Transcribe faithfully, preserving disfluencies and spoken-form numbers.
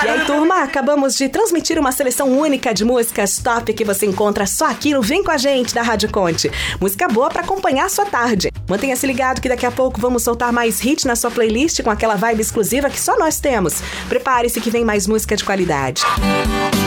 E aí, turma, acabamos de transmitir uma seleção única de músicas top que você encontra só aqui no Vem Com a Gente da Rádio Conte. Música boa pra acompanhar a sua tarde. Mantenha-se ligado que daqui a pouco vamos soltar mais hits na sua playlist com aquela vibe exclusiva que só nós temos. Prepare-se que vem mais música de qualidade.